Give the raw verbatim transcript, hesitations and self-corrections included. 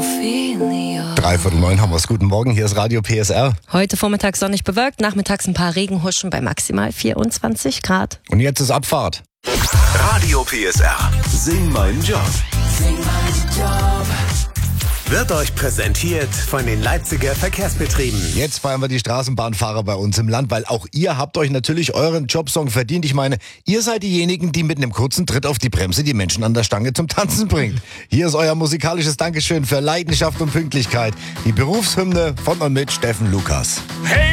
Dreiviertel neun haben wir's. Guten Morgen, hier ist Radio P S R. Heute Vormittag sonnig bewölkt, nachmittags ein paar Regenhuschen bei maximal vierundzwanzig Grad. Und jetzt ist Abfahrt. Radio P S R. Sing meinen Job. Sing meinen Job. Wird euch präsentiert von den Leipziger Verkehrsbetrieben. Jetzt feiern wir die Straßenbahnfahrer bei uns im Land, weil auch ihr habt euch natürlich euren Jobsong verdient. Ich meine, ihr seid diejenigen, die mit einem kurzen Tritt auf die Bremse die Menschen an der Stange zum Tanzen bringt. Hier ist euer musikalisches Dankeschön für Leidenschaft und Pünktlichkeit. Die Berufshymne von und mit Steffen Lukas. Hey!